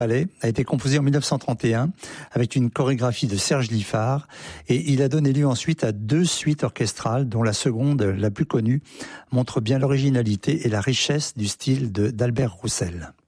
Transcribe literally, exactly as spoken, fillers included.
Ballet a été composé en mille neuf cent trente et un avec une chorégraphie de Serge Liffard et il a donné lieu ensuite à deux suites orchestrales dont la seconde, la plus connue, montre bien l'originalité et la richesse du style de, d'Albert Roussel.